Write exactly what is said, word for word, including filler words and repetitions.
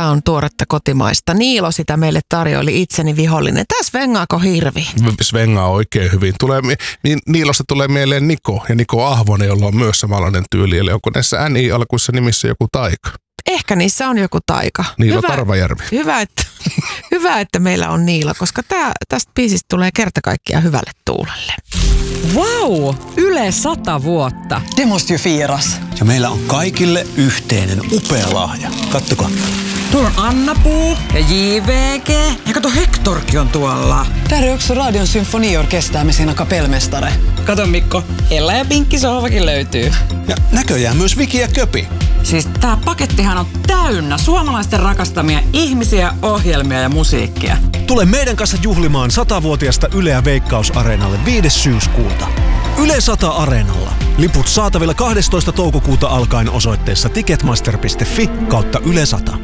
Tää on tuoretta kotimaista. Niilo sitä meille tarjoili, itseni vihollinen. Tää svengaako hirvi? Svengaa oikein hyvin. Tulee, Niilosta tulee mieleen Niko ja Niko Ahvonen, jolla on myös samanlainen tyyli. Eli onko näissä N I-alkuissa nimissä joku taika? Ehkä niissä on joku taika. Niilo hyvä, Tarvajärvi. Hyvä että, hyvä, että meillä on Niilo, koska tää, tästä biisistä tulee kerta kaikkiaan hyvälle tuulelle. Vau! Yle sata vuotta. Det måste ju firas. Ja meillä on kaikille yhteinen upea lahja. Kattokaa. Tuolla on Anna-Puu ja J V G. Ja kato, Hektorkin on tuolla. Där är också Radion symfoniorkester med sina kapellmästare. Kato Mikko, Ella ja Pinkki sohvakin löytyy. Ja näköjään myös Viki ja Köpi. Siis tää pakettihan on täynnä suomalaisten rakastamia ihmisiä, ohjelmia ja musiikkia. Tule meidän kanssa juhlimaan satavuotiasta Yle ja Veikkaus-areenalle viides syyskuuta. Yle sata Areenalla. Liput saatavilla kahdestoista toukokuuta alkaen osoitteessa ticketmaster piste fi kautta Yle sata.